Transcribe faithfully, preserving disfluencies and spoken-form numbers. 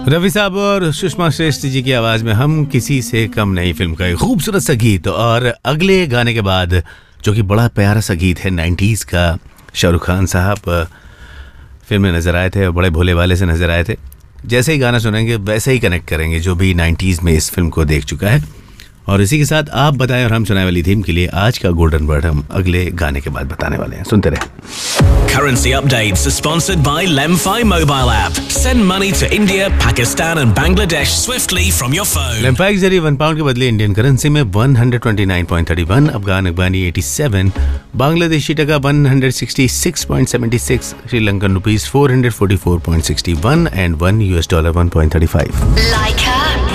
रवि साहब और सुषमा श्रेष्ठ जी की आवाज में हम किसी से कम नहीं फिल्म का एक खूबसूरत सा गीत। और अगले गाने के बाद जो कि बड़ा प्यारा सा गीत है नाइन्टीज़ का, शाहरुख खान साहब फिल्म में नज़र आए थे और बड़े भोले वाले से नज़र आए थे। जैसे ही गाना सुनेंगे वैसे ही कनेक्ट करेंगे जो भी नाइन्टीज़ में इस फिल्म को देख चुका है। और इसी के साथ आप बताएं और हम सुनाए वाली थीम के लिए आज का गोल्डन वर्ड हम अगले गाने के बाद बताने वाले हैं। सुनते रहे। Currency updates are sponsored by Lemfi mobile app. Send money to India, Pakistan and Bangladesh swiftly from your phone. लेम्फाई के जरिए वन पाउंड के बदले इंडियन करेंसी में one hundred twenty nine point thirty one, Afghan अफगानी सत्तासी, बांग्लादेशी टका one hundred sixty six point seventy six, Sri Lankan rupees four hundred forty four point sixty one and one US dollar one point thirty five. Leica